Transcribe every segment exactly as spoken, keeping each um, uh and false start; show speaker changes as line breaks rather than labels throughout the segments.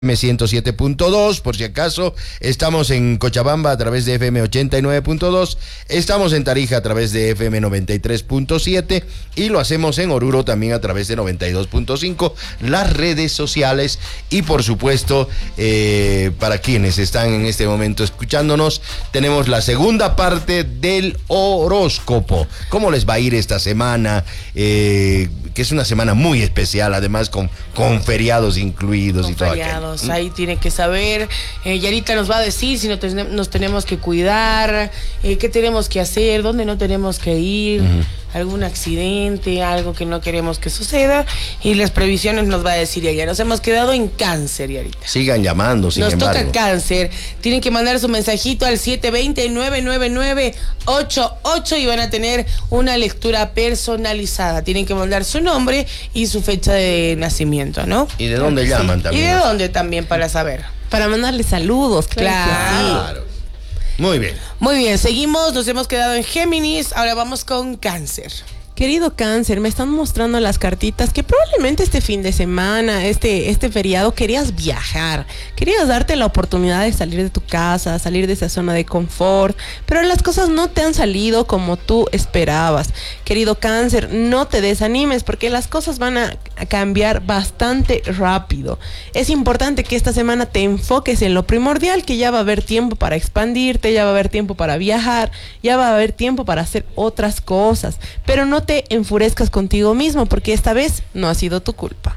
F M ciento siete punto dos, por si acaso. Estamos en Cochabamba a través de F M ochenta y nueve punto dos. Estamos en Tarija a través de F M noventa y tres punto siete. Y lo hacemos en Oruro también a través de noventa y dos punto cinco. Las redes sociales. Y por supuesto, eh, para quienes están en este momento escuchándonos, tenemos la segunda parte del horóscopo. ¿Cómo les va a ir esta semana? Eh, que es una semana muy especial, además con, con feriados incluidos
con
y todo
feriados. Ahí tiene que saber, eh, Yarita nos va a decir si no te, nos tenemos que cuidar, eh, qué tenemos que hacer, dónde no tenemos que ir, uh-huh. algún accidente, algo que no queremos que suceda, y las previsiones nos va a decir ella. Nos hemos quedado en Cáncer, Yarita.
Sigan llamando, sin
Nos
embargo.
toca Cáncer. Tienen que mandar su mensajito al siete dos cero, nueve nueve nueve, ocho ocho y van a tener una lectura personalizada. Tienen que mandar su nombre y su fecha de nacimiento, ¿no?
¿Y de dónde
sí.
llaman también?
¿Y de dónde también para saber?
Para mandarle saludos, claro.
Claro.
Sí. Muy bien.
Muy bien, seguimos, nos hemos quedado en Géminis, ahora vamos con Cáncer.
Querido Cáncer, me están mostrando las cartitas que probablemente este fin de semana, este, este feriado, querías viajar, querías darte la oportunidad de salir de tu casa, salir de esa zona de confort, pero las cosas no te han salido como tú esperabas. Querido Cáncer, no te desanimes porque las cosas van a cambiar bastante rápido. Es importante que esta semana te enfoques en lo primordial, que ya va a haber tiempo para expandirte, ya va a haber tiempo para viajar, ya va a haber tiempo para hacer otras cosas, pero no te enfurezcas contigo mismo porque esta vez no ha sido tu culpa.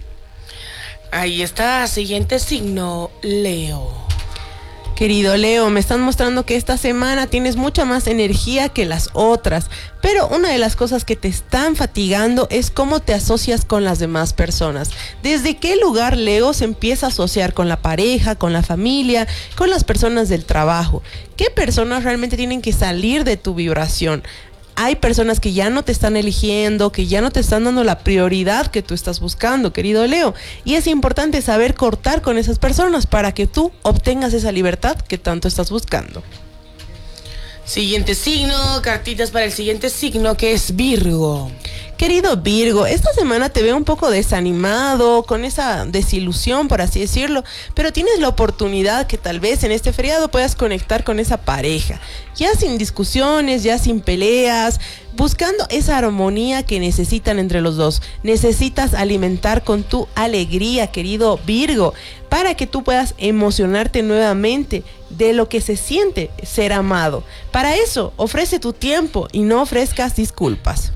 Ahí está, siguiente signo, Leo.
Querido Leo, me están mostrando que esta semana tienes mucha más energía que las otras, pero una de las cosas que te están fatigando es cómo te asocias con las demás personas. ¿Desde qué lugar, Leo, se empieza a asociar con la pareja, con la familia, con las personas del trabajo? ¿Qué personas realmente tienen que salir de tu vibración? Hay personas que ya no te están eligiendo, que ya no te están dando la prioridad que tú estás buscando, querido Leo. Y es importante saber cortar con esas personas para que tú obtengas esa libertad que tanto estás buscando.
Siguiente signo, cartitas para el siguiente signo, que es Virgo.
Querido Virgo, esta semana te veo un poco desanimado, con esa desilusión, por así decirlo, pero tienes la oportunidad que tal vez en este feriado puedas conectar con esa pareja, ya sin discusiones, ya sin peleas, buscando esa armonía que necesitan entre los dos. Necesitas alimentar con tu alegría, querido Virgo, para que tú puedas emocionarte nuevamente de lo que se siente ser amado. Para eso, ofrece tu tiempo y no ofrezcas disculpas.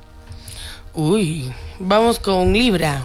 Uy, vamos con Libra.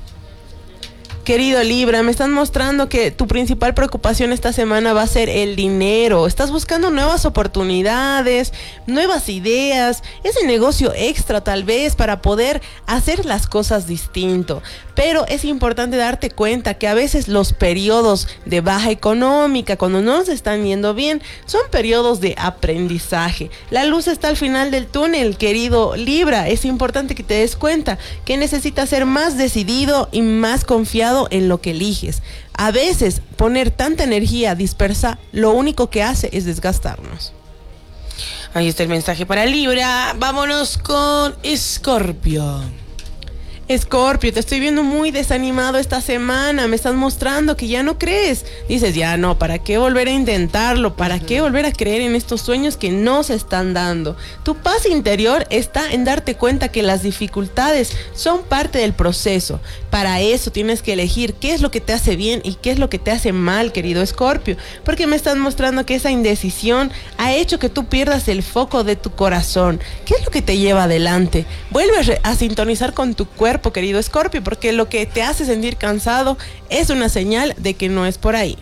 Querido Libra, me están mostrando que tu principal preocupación esta semana va a ser el dinero. Estás buscando nuevas oportunidades, nuevas ideas, ese negocio extra tal vez para poder hacer las cosas distinto. Pero es importante darte cuenta que a veces los periodos de baja económica, cuando no nos están yendo bien, son periodos de aprendizaje. La luz está al final del túnel, querido Libra. Es importante que te des cuenta que necesitas ser más decidido y más confiado en lo que eliges. A veces poner tanta energía dispersa lo único que hace es desgastarnos.
Ahí está el mensaje para Libra. Vámonos con Escorpio.
Escorpio, te estoy viendo muy desanimado esta semana. Me están mostrando que ya no crees. Dices, ya no, ¿para qué volver a intentarlo? ¿Para uh-huh. qué volver a creer en estos sueños que no se están dando? Tu paz interior está en darte cuenta que las dificultades son parte del proceso. Para eso tienes que elegir qué es lo que te hace bien y qué es lo que te hace mal, querido Escorpio. Porque me están mostrando que esa indecisión ha hecho que tú pierdas el foco de tu corazón. ¿Qué es lo que te lleva adelante? Vuelve a, re- a sintonizar con tu cuerpo, querido Escorpio, porque lo que te hace sentir cansado es una señal de que no es por ahí.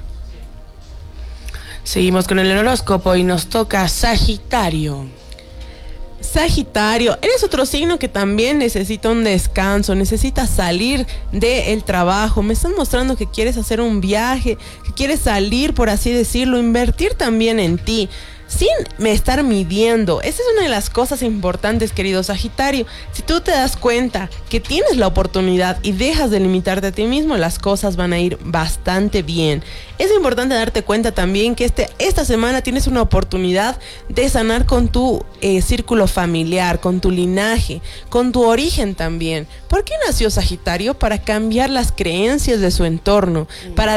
Seguimos con el horóscopo y nos toca Sagitario.
Sagitario, eres otro signo que también necesita un descanso, necesita salir del trabajo. Me están mostrando que quieres hacer un viaje, que quieres salir, por así decirlo, invertir también en ti. sin me estar midiendo. Esa es una de las cosas importantes, querido Sagitario. Si tú te das cuenta que tienes la oportunidad y dejas de limitarte a ti mismo, las cosas van a ir bastante bien. Es importante darte cuenta también que este, esta semana tienes una oportunidad de sanar con tu eh, círculo familiar, con tu linaje, con tu origen también. ¿Por qué nació Sagitario? Para cambiar las creencias de su entorno, para